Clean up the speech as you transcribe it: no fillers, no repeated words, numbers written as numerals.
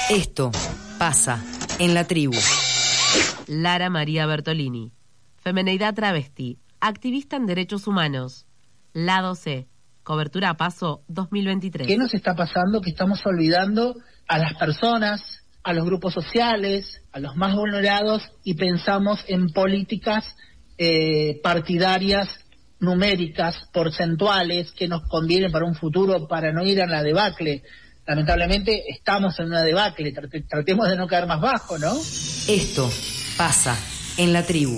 Esto pasa en la tribu. Lara María Bertolini, femeneidad travesti, activista en derechos humanos. Lado C, cobertura a paso 2023. ¿Qué nos está pasando? Que estamos olvidando a las personas, a los grupos sociales, a los más vulnerados, y pensamos en políticas partidarias, numéricas, porcentuales, que nos convienen para un futuro, para no ir a la debacle. Lamentablemente estamos en una debacle, tratemos de no caer más bajo, ¿no? Esto pasa en la tribu.